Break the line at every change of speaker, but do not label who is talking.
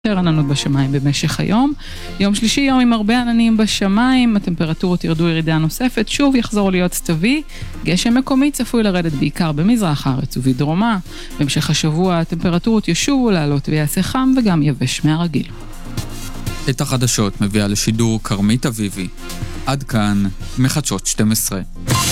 עננות בשמיים במשך היום. יום שלישי יום עם הרבה עננים בשמיים, הטמפרטורות ירדו ירידה נוספת, שוב יחזור להיות סתווי, גשם מקומי צפוי לרדת בעיקר במזרח הארץ ובדרומה. בהמשך השבוע הטמפרטורות ישובו לעלות ויעשה חם וגם יבש מהרגיל.
את החדשות מביאה לשידור קרמית אביבי. עד כאן מחדשות 12.